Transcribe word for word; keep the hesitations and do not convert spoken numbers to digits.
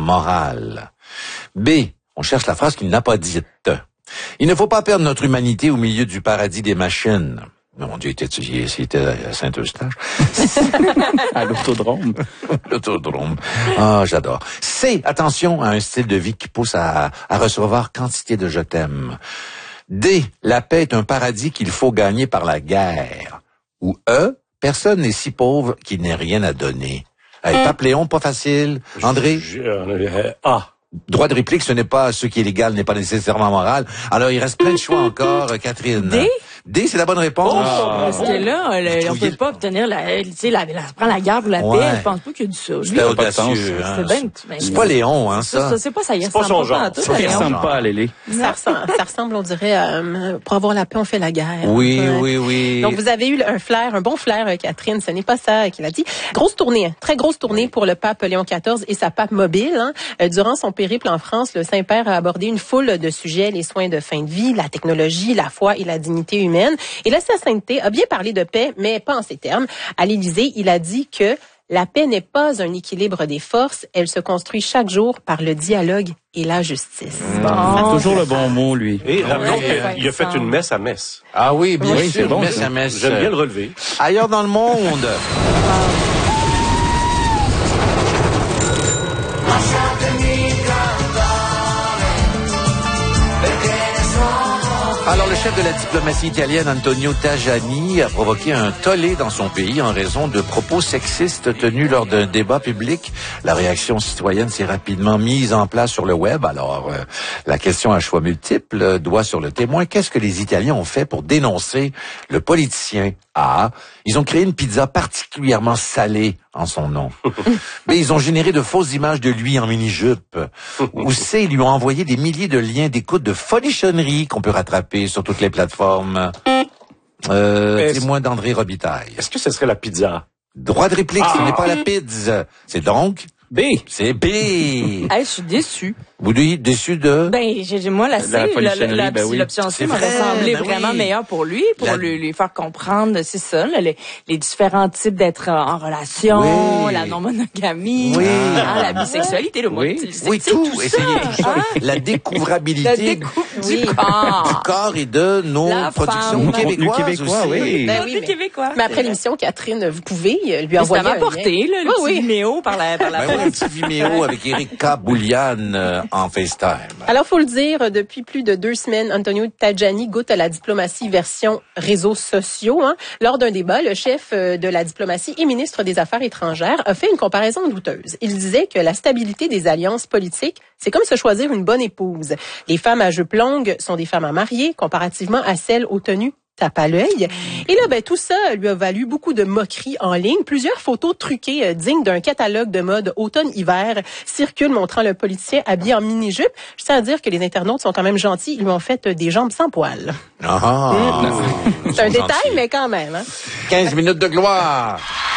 morale. B. On cherche la phrase qu'il n'a pas dite. Il ne faut pas perdre notre humanité au milieu du paradis des machines. Mon Dieu, c'était à Saint-Eustache. À l'autodrome. L'autodrome. Ah, j'adore. C. Attention à un style de vie qui pousse à, à recevoir quantité de je t'aime. D. La paix est un paradis qu'il faut gagner par la guerre. Ou E. Personne n'est si pauvre qu'il n'ait rien à donner. Hey, pape Léon, pas facile. André? Je, euh, A. Droit de réplique, ce n'est pas ce qui est légal, n'est pas nécessairement moral. Alors, il reste plein de choix encore, Catherine. D? D, c'est la bonne réponse. Oh, parce que là, le, on peut pas obtenir la, tu sais, la, la, prendre la guerre pour la Ouais. paix. Je pense pas qu'il y a du ça. C'était audacieux, hein. C'est bien, ben, C'est pas Léon, hein, ça. ça, c'est pas ça. Il C'est pas son genre. Tout, Ça Léon. ressemble pas à Lélé. Ça ressemble, ça ressemble, on dirait, euh, pour avoir la paix, on fait la guerre. Oui, Ouais. oui, oui. Donc, vous avez eu un flair, un bon flair, euh, Catherine. Ce n'est pas ça qu'il a dit. Grosse tournée, hein, très grosse tournée pour le pape Léon quatorze et sa pape mobile. Hein. Euh, durant son périple en France, le Saint-Père a abordé une foule de sujets, les soins de fin de vie, la technologie, la foi et la dignité humaine. Et là, sa sainteté a bien parlé de paix, mais pas en ces termes. À l'Élysée, il a dit que la paix n'est pas un équilibre des forces, elle se construit chaque jour par le dialogue et la justice. Il a toujours le bon mot, lui. Et rappelons Ouais, qu'il a fait une messe à Metz. Ah oui, bien Oui, sûr, c'est bon, messe ça. à messe. J'aime bien le relever. Ailleurs dans le monde. Alors, le chef de la diplomatie italienne, Antonio Tajani, a provoqué un tollé dans son pays en raison de propos sexistes tenus lors d'un débat public. La réaction citoyenne s'est rapidement mise en place sur le web. Alors, euh, la question à choix multiples doit sur le témoin. Qu'est-ce que les Italiens ont fait pour dénoncer le politicien? A. Ils ont créé une pizza particulièrement salée en son nom. B. Ils ont généré de fausses images de lui en mini-jupe. Ou C. Ils lui ont envoyé des milliers de liens d'écoute de folichonnerie qu'on peut rattraper sur toutes les plateformes. Euh, Est-ce- témoin d'André Robitaille. Est-ce que ce serait la pizza? Droit de réplique, ce Ah. n'est pas la pizza. C'est donc... B. C'est B. Hey, je suis déçue. Vous dites déçu de... Ben, j'ai j'ai- moi, la C, La la- la- polichinnerie, la- ben oui. l'option C'est C m'aurait vrai, semblé ben vraiment oui. meilleure pour lui, pour La- lui, lui faire comprendre, c'est ça, là, les, les différents types d'être en relation, Oui. la non-monogamie, Oui. hein, la bisexualité, le Oui. c'est- Oui, c'est tout. ça, Essayez tout ça. hein. La La découvrabilité découpe Oui. du du corps. corps et de nos La productions femme. québécoises Contenu québécois, aussi. oui. Ben Ben oui, oui, mais- québécois. Mais après l'émission, Catherine, vous pouvez euh, lui Mais envoyer ça un m'a porté, lien. là, le Oui, petit oui. Vimeo par la, par la Ben oui, un petit Vimeo avec Erika Bouliane euh, en FaceTime. Alors, faut le dire, depuis plus de deux semaines, Antonio Tajani goûte à la diplomatie version réseaux sociaux. Hein. Lors d'un débat, le chef euh, de la diplomatie et ministre des Affaires étrangères a fait une comparaison douteuse. Il disait que la stabilité des alliances politiques, c'est comme se choisir une bonne épouse. Les femmes à jupe longue sont des femmes à marier, comparativement à celles aux tenues tape à l'œil. Et là, ben tout ça lui a valu beaucoup de moqueries en ligne. Plusieurs photos truquées euh, dignes d'un catalogue de mode automne-hiver circulent montrant le politicien habillé en mini-jupe. Je tiens à dire que les internautes sont quand même gentils. Ils lui ont fait euh, des jambes sans poils. Ah, C'est un ils sont détail, gentils. mais quand même. Hein? quinze minutes de gloire.